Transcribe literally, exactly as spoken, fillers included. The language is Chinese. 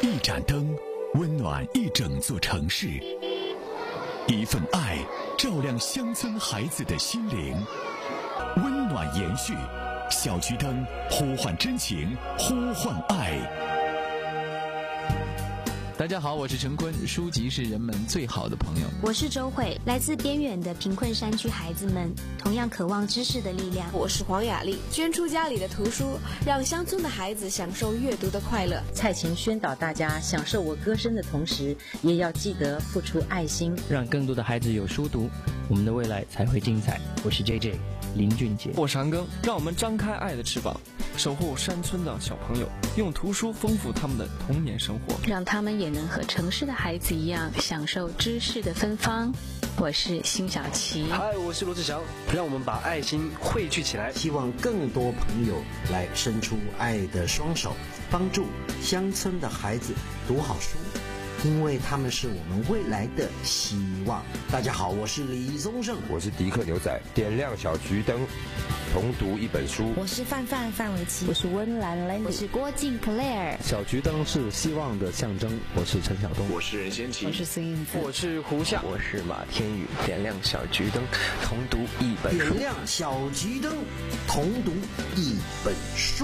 一盏灯，温暖一整座城市；一份爱，照亮乡村孩子的心灵。温暖延续，小桔灯呼唤真情，呼唤爱。 大家好，我是陈坤。书籍是人们最好的朋友。 我是周慧，来自边远的贫困山区孩子们同样渴望知识的力量。 我是黄雅丽，捐出家里的图书，让乡村的孩子享受阅读的快乐。 蔡琴宣导大家享受我歌声的同时，也要记得付出爱心， 让更多的孩子有书读，我们的未来才会精彩。我是 J J 林俊杰， 我是韩庚，让我们张开爱的翅膀，守护山村的小朋友，用图书丰富他们的童年生活， 让他们也能和城市的孩子一样享受知识的芬芳。我是辛晓琪。 嗨，我是罗志祥，让我们把爱心汇聚起来， 希望更多朋友来伸出爱的双手，帮助乡村的孩子读好书，因为他们是我们未来的希望。大家好，我是李宗盛， 我是迪克牛仔，点亮小桔灯，同读一本书。 我是范范范玮琪， 我是温岚 Landy， 我是郭靖 Claire。 小桔灯是希望的象征，我是陈晓东， 我是任贤齐， 我是孙燕姿， 我是胡夏， 我是马天宇。点亮小桔灯，同读一本书。 点亮小桔灯，同读一本书。